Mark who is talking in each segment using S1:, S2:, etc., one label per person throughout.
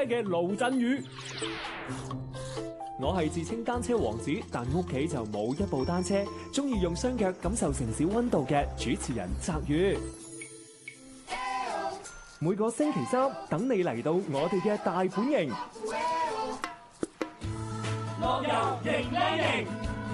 S1: 嘅盧振宇。我係自稱單車王子，但屋企就冇一部單車，中意用雙腳感受城市溫度嘅主持人澤宇。每個星期三等你嚟到我哋嘅大本營，樂遊迎靚營。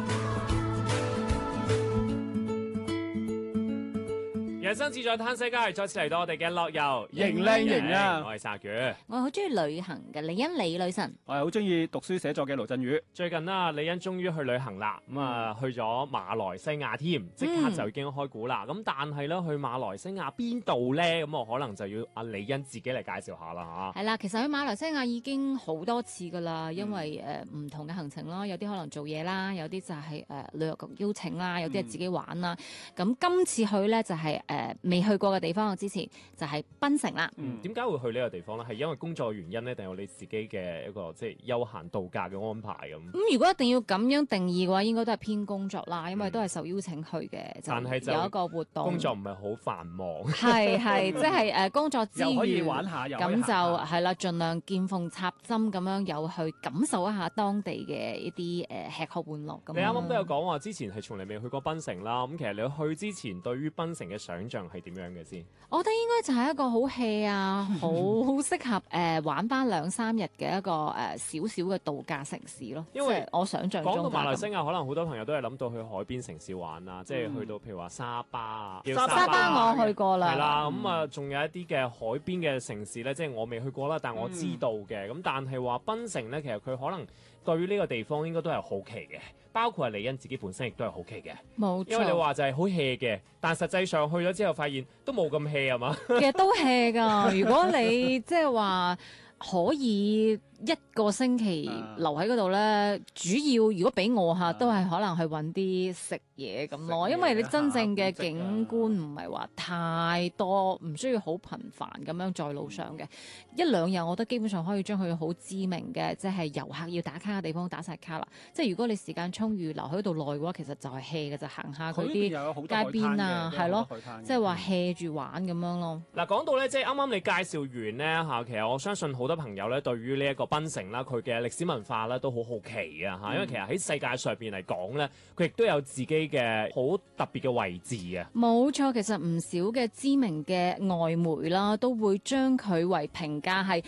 S1: 人生自在嘆世界，再次嚟到我哋嘅樂遊迎靚營啊！我係澤宇，
S2: 我好中意旅行嘅李欣李女神，
S3: 我係好中意讀書寫作嘅盧振宇。
S1: 最近啦，李欣終於去旅行啦，去咗馬來西亞添，即刻就已經開估啦。咁但係咧，去馬來西亞邊度咧？咁我可能就要阿李欣自己嚟介紹下啦嚇。
S2: 係啦，其實去馬來西亞已經好多次噶啦，因為唔同嘅行程啦，有啲可能做嘢啦，有啲就係旅遊局邀請啦，有啲係自己玩啦。咁今次去咧就係未去過嘅地方，之前就係檳城啦。
S1: 點解會去呢個地方咧？係因為工作原因咧，定係你自己嘅一個即係休閒度假嘅安排咁？
S2: 咁如果一定要咁樣定義嘅話，應該都係偏工作啦，因為都係受邀請去嘅。
S1: 但係就
S2: 有一個活動，
S1: 工作唔係好繁忙。
S2: 係即係工作之餘
S3: 又可以玩下，又可以
S2: 咁就係啦，盡量見縫插針咁樣有去感受一下當地嘅一啲吃喝玩樂咁。
S1: 你啱啱都有講話，之前係從嚟未去過檳城啦。咁其實你去之前，對於檳城嘅想像係點樣嘅先？
S2: 我覺得應該就係一個好 hea 啊，好適合玩翻2-3日嘅一個少少嘅度假城市咯。因為我想象中
S1: 講到馬來西亞，可能好多朋友都係諗到去海邊城市玩啊，即係去到譬如話沙巴啊。
S2: 沙巴我去過啦。
S1: 係啦，咁啊仲有一啲嘅海邊嘅城市咧，即係我未去過啦，但我知道嘅。咁但係話檳城咧，其實佢可能對於呢個地方應該都係好奇嘅，包括係李欣自己本身亦都係好奇嘅。
S2: 冇錯。
S1: 因為你話就係好 hea 嘅，但實際上去咗之後發現都冇咁 hea 係嘛？
S2: 其實都 hea 㗎，如果你即係話可以1個星期留喺嗰度咧，主要如果俾我嚇，都係可能去揾啲食嘢咁咯，因為你真正嘅景觀唔係話太多，唔需要好頻繁咁樣在路上嘅1-2日，我覺得基本上可以將佢好知名嘅，即係遊客要打卡嘅地方打晒卡啦。即係如果你時間充裕留喺度耐嘅話，其實就係 hea 嘅，就行下佢啲街邊啊，係咯，即係話 hea 住玩咁樣咯。
S1: 嗱，講到咧，即係啱啱你介紹完咧嚇，其實我相信好多朋友咧對於呢一個檳城啦，佢嘅歷史文化咧都好好奇啊嚇，因為其實喺世界上邊嚟講咧，佢亦都有自己嘅好特別嘅位置啊。冇
S2: 錯，其實唔少嘅知名嘅外媒啦，都會將佢為評價係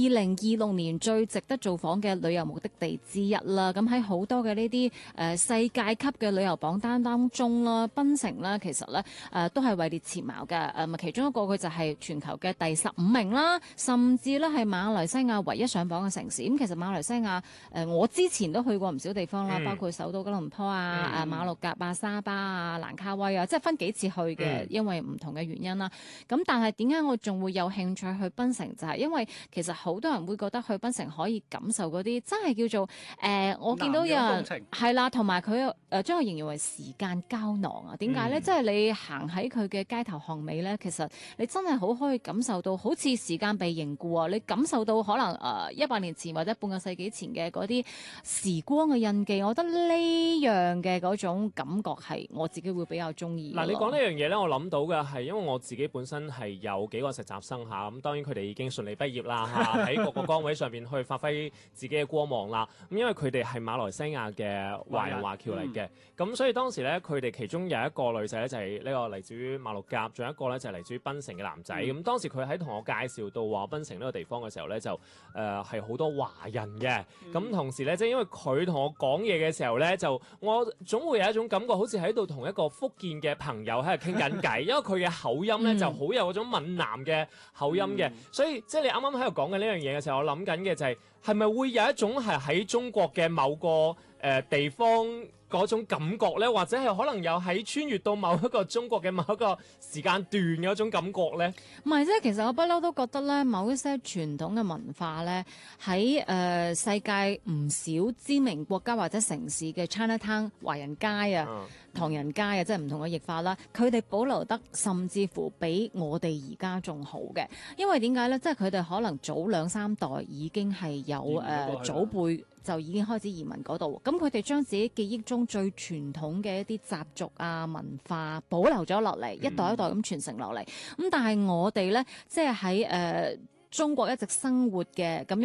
S2: 2026年最值得造訪嘅旅遊目的地之一啦。咁喺好多嘅呢啲世界級嘅旅遊榜單當中啦，檳城啦其實咧都係位列前茅嘅。其中一個佢就係全球嘅第15名啦，甚至咧係馬來西亞唯一上榜嘅城市。咁其實馬來西亞我之前都去過唔少地方啦，包括首都吉隆坡啊、馬六甲啊、沙巴啊、蘭卡威啊，即係分幾次去嘅，因為唔同嘅原因啦。咁但係點解我仲會有興趣去檳城？就係因為其實好多人會覺得去檳城可以感受嗰啲真係叫做我見到有人係啦，同埋佢將佢形容為時間膠囊啊。點解咧？即係你行喺佢嘅街頭巷尾咧，其實你真係好可以感受到好似時間被凝固啊！你感受到可能100年前或者半個世紀前嘅嗰啲時光嘅印記，我覺得呢樣嘅嗰種感覺係我自己會比較中意。嗱，
S1: 你講呢樣嘢咧，我諗到嘅係因為我自己本身係有幾個實習生嚇，咁當然佢哋已經順利畢業啦嚇，喺各個崗位上邊去發揮自己嘅光芒啦。咁因為佢哋係馬來西亞嘅華人華僑嚟嘅，咁所以當時咧佢哋其中有一個女仔咧就係呢個嚟自於馬六甲，仲有一個咧就係嚟自於檳城嘅男仔。咁當時佢喺同我介紹到話檳城呢個地方嘅時候咧，就係好多華人嘅。咁同時咧，即係因為佢同我講嘢嘅時候咧，就我總會有一種感覺，好似喺度同一個福建嘅朋友喺度傾緊偈，因為佢嘅口音咧就好有嗰種閩南嘅口音嘅，所以即係你啱啱喺度講緊呢樣嘢嘅時候，我諗緊嘅就係咪會有一種係喺中國嘅某個地方嗰種感覺咧，或者係可能有喺穿越到某一個中國嘅某一個時間段嘅嗰種感覺咧？
S2: 唔係，即係其實我不嬲都覺得咧，某一些傳統嘅文化咧，喺世界唔少知名國家或者城市嘅 Chinatown 華人街啊、唐人街啊，即係唔同嘅譯法啦，佢哋保留得甚至乎比我哋而家仲好嘅。因為點解咧？即係佢哋可能早2-3代已經係有祖輩就已經開始移民嗰度，咁佢哋將自己記憶中最傳統嘅一啲習俗啊、文化保留咗落嚟，一代一代咁傳承落嚟。咁但係我哋咧，即係喺中國一直生活嘅咁樣